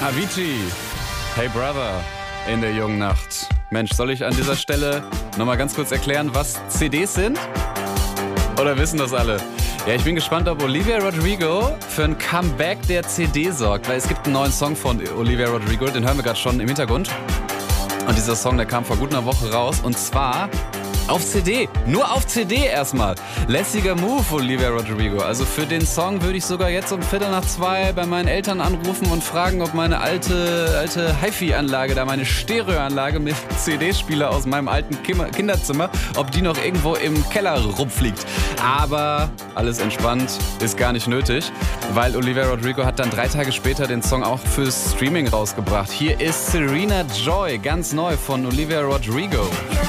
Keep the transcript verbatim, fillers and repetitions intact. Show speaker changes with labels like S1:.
S1: Avicii, Hey Brother, in der jungen Nacht. Mensch, soll ich an dieser Stelle nochmal ganz kurz erklären, was C Ds sind? Oder wissen das alle? Ja, ich bin gespannt, ob Olivia Rodrigo für ein Comeback der C D sorgt, weil es gibt einen neuen Song von Olivia Rodrigo, den hören wir gerade schon im Hintergrund. Und dieser Song, der kam vor gut einer Woche raus, und zwar auf C D. Nur auf C D erstmal. Lässiger Move, Olivia Rodrigo. Also für den Song würde ich sogar jetzt um Viertel nach zwei bei meinen Eltern anrufen und fragen, ob meine alte, alte Hi-Fi-Anlage, da meine Stereoanlage mit C D-Spieler aus meinem alten Kinderzimmer, ob die noch irgendwo im Keller rumfliegt. Aber alles entspannt, ist gar nicht nötig, weil Olivia Rodrigo hat dann drei Tage später den Song auch fürs Streaming rausgebracht. Hier ist Serena Joy, ganz neu von Olivia Rodrigo.